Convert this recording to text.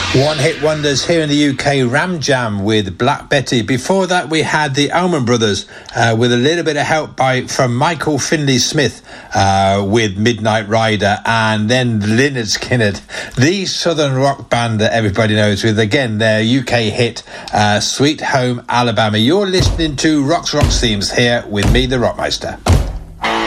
One-hit wonders here in the UK, Ram Jam with Black Betty. Before that, we had the Allman Brothers with a little bit of help from Michael Finley Smith with Midnight Rider, and then Lynyrd Skynyrd, the southern rock band that everybody knows, with, again, their UK hit, Sweet Home Alabama. You're listening to Rocks Themes here with me, the Rockmeister.